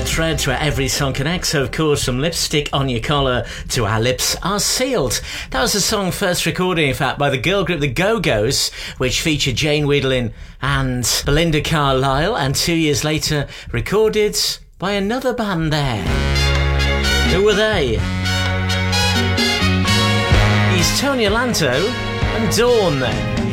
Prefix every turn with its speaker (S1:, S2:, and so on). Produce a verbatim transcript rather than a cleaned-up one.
S1: thread to where every song connects. So, of course, from Lipstick on Your Collar to Our Lips Are Sealed. That was a song first recorded, in fact, by the girl group The Go-Go's, which featured Jane Wiedlin and Belinda Carlisle, and two years later recorded by another band there. Who were they? He's Tony Alanto and Dawn then.